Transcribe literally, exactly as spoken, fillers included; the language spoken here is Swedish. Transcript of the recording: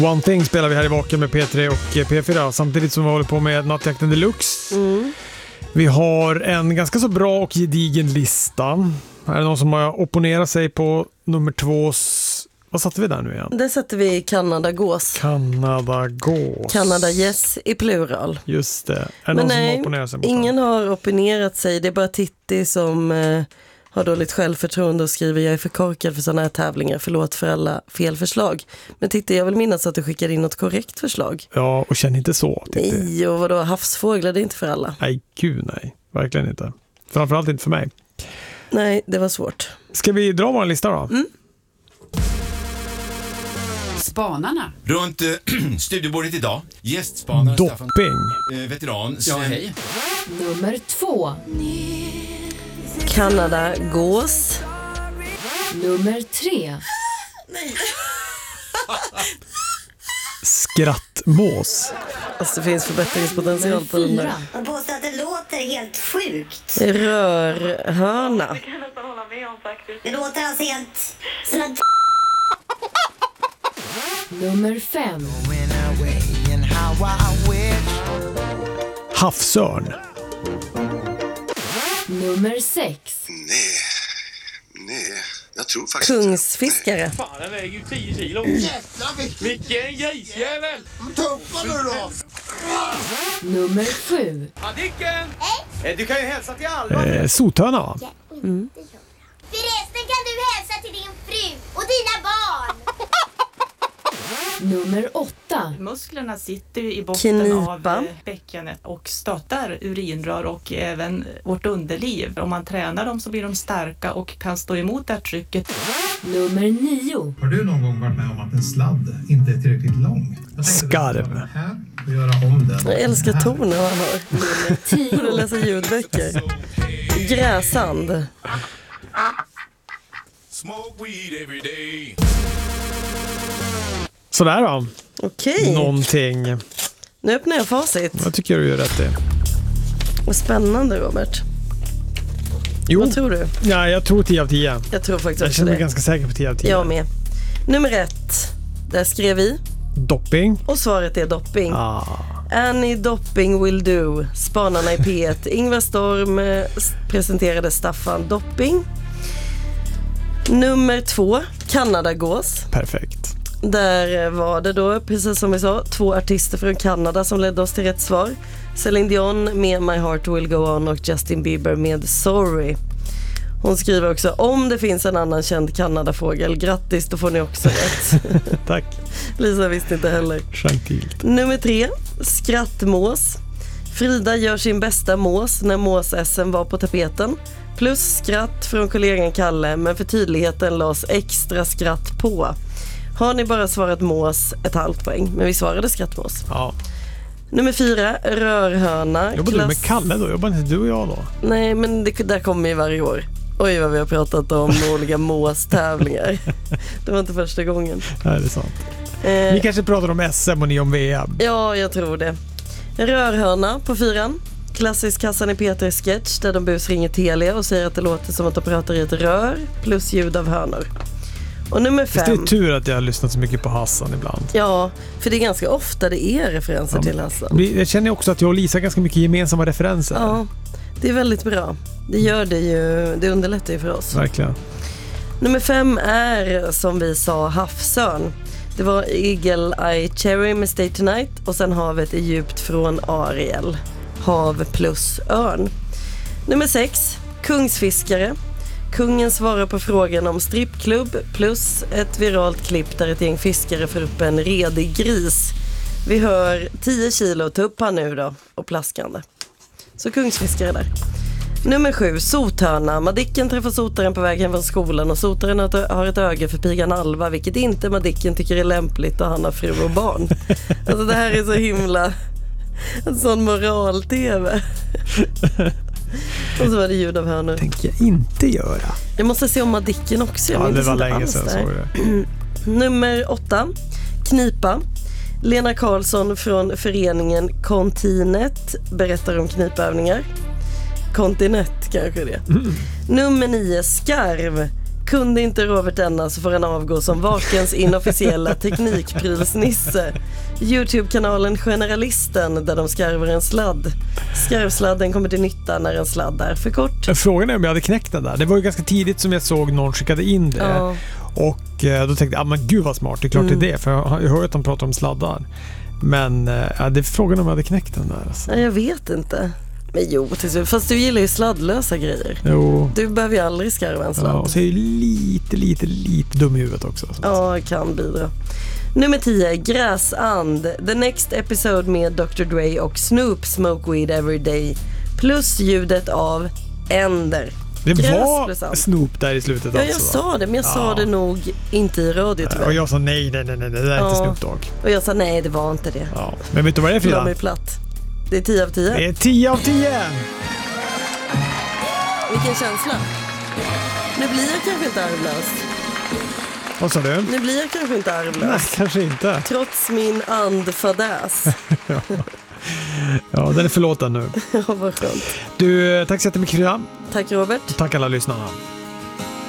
One Thing spelar vi här i Vaken med P tre och P fyra samtidigt som vi håller på med Nattjakten Deluxe. Mm. Vi har en ganska så bra och gedigen lista. Är det någon som har opponerat sig på nummer två? Vad satte vi där nu igen? Det sätter vi Canada Gås. Canada Gås. Canada Yes i plural. Just det. Är det Men någon nej, som har opponerat sig på ingen den? har opponerat sig. Det är bara Titti som eh, har dåligt självförtroende och skriver jag är för korkad för sådana här tävlingar. Förlåt för alla fel förslag. Men Titti, jag vill minnas att du skickade in något korrekt förslag. Ja, och känn inte så. Titti. Nej, och vadå? Havsfåglar, det är inte för alla. Nej, gud nej. Verkligen inte. Framförallt inte för mig. Nej, det var svårt. Ska vi dra vår lista då? Mm. Spanarna. Runt äh, studiebordet idag, gästspanare Dopping. Staffan, äh, veteran. Ja, hej. Nummer två. Canada Gås. Nummer tre. Skrattmås. Alltså det finns förbättringspotential på den där. Fyra. Man påstår att det låter helt sjukt. Rörhörna. Det kan jag nästan hålla med om faktiskt. Det låter alltså helt som en Nummer fem. Havsörn. Nummer sex. Nej, nej, jag tror faktiskt Kungsfiskare. Fan, den väger ju tio kilo. Vilken grisjävel! Tuppa nu då! Nummer sju. Madicken! Hej! Du kan ju hälsa till alla. Eh, sothörna va? Mm. Förresten kan du hälsa till din fru och dina barn. Nummer åtta. Musklerna sitter ju i botten Knipa. av eh, bäckenet och stöttar urinrör och även vårt underliv. Om man tränar dem så blir de starka och kan stå emot det här trycket. Nummer nio. Har du någon gång varit med om att en sladd inte är tillräckligt lång? Jag tänkte Skarv. att jag här och göra om den. Jag älskar Här. tonen han har. Nummer Borde tio. läsa ljudböcker. Gräsand. Smoke weed every day. Sådär då. Okej, Någonting. nu öppnar jag facit. Jag tycker du gör rätt i. Vad spännande, Robert. Jo. Vad tror du? Ja, jag tror tio av tio. Jag tror faktiskt Jag också känner mig det. ganska säker på tio av tio. Jag med. Nummer ett. Där skrev vi. Dopping. Och svaret är dopping. Ah. Any dopping will do. Spanarna i P ett. Ingvar Storm eh, presenterade Staffan Dopping. Nummer två. Canada Gås. Perfekt. Där var det då, precis som vi sa, två artister från Kanada som ledde oss till rätt svar. Celine Dion med My Heart Will Go On och Justin Bieber med Sorry. Hon skriver också, om det finns en annan känd Kanadafågel, grattis, då får ni också rätt. Tack. Lisa visste inte heller. Gentilt. Nummer tre, skrattmås. Frida gör sin bästa mås när mås-S M var på tapeten. Plus skratt från kollegan Kalle, men för tydligheten lades extra skratt på. Har ni bara svarat mås, ett halvt poäng. Men vi svarade skrattmås. Ja. Nummer fyra, rörhörna. Jobbar du Klass- med Kalle då? Jobbar inte du och jag då? Nej, men det där kommer ju varje år. Oj, vad vi har pratat om olika måstävlingar. Det var inte första gången. Nej, det är sant. Eh, Ni kanske pratar om S M och ni om V M. ja, jag tror det. Rörhörna på fyran. Klassisk Kassan i Peter sketch där de busringer Telia och säger att det låter som att de pratar i ett rör plus ljud av hörnor. Och nummer Visst, det fem. är tur att jag har lyssnat så mycket på Hassan ibland. Ja, för det är ganska ofta det är referenser Ja, till Hassan. Jag känner också att jag och Lisa har ganska mycket gemensamma referenser. Ja, det är väldigt bra. Det gör det ju, det underlättar ju för oss. Verkligen. Nummer fem är, som vi sa, havsörn. Det var Eagle Eye Cherry med Stay Tonight och sen Havet är djupt från Ariel. Hav plus örn. Nummer sex, Kungsfiskare. Kungen svarar på frågan om strippklubb plus ett viralt klipp där ett gäng fiskare får upp en redig gris. Vi hör tio kilo tupp här nu då och plaskande. Så Kungsfiskare där. Nummer sju, sothörna. Madicken träffar sotaren på väg hem från skolan och sotaren har ett öga för pigan Alva, vilket inte Madicken tycker är lämpligt och han har fru och barn. Alltså det här är så himla en sån moral-tv. Och så var det ljud av hörnor. Tänker jag inte göra. Jag måste se om Madicken också. Jag Ja, minns det var inte länge alls sedan där. såg det. Nummer åtta, Knipa. Lena Karlsson från föreningen Kontinet berättar om knipövningar. Kontinent kanske det. Mm. Nummer nio, Skarv. Kunde inte Robert denna så får han avgå som Vakens inofficiella teknikprylsnisse. YouTube-kanalen Generalisten där de skarvar en sladd. Skarvsladden kommer till nytta när en sladd är för kort. Frågan är om jag hade knäckt den där. Det var ju ganska tidigt som jag såg någon skickade in det. Ja. Och eh, då tänkte jag, ah, men gud vad smart, det är klart Mm. det är det. För jag, jag hör att de pratar om sladdar. Men eh, ja, det är frågan om jag hade knäckt den där. Alltså. Nej, jag vet inte. Men jo, till slut. Fast du gillar ju sladdlösa grejer. Jo. Du behöver ju aldrig skarva en sladd. Ja, och så är jag lite, lite, lite dum i huvudet också. Så. Ja, kan bidra. Nummer tio, Gräsand. The Next Episode med doktor Dre och Snoop Smoke Weed Every Day. Plus ljudet av änder. Det Gräs var plus and. Snoop där i slutet. Ja, jag alltså, va? sa det, men jag Ja. sa det nog inte i radio tyvärr. Och jag sa nej, nej, nej, nej, det där är Ja. inte Snoop Dogg. Och jag sa nej, det var inte det. Ja. Men vet du vad det är, Slå Frida? mig platt. Det är tio av tio. Det är tio av tio! Vilken känsla. Nu blir jag kanske inte arvlös. Vad sa du? Nu blir jag kanske inte Nej, arvlös. kanske inte. Trots min andfadäs. Ja, den är förlåten nu. Ja, vad skönt. Du, tack så jättemycket, Frida. Tack Robert. Tack alla lyssnarna.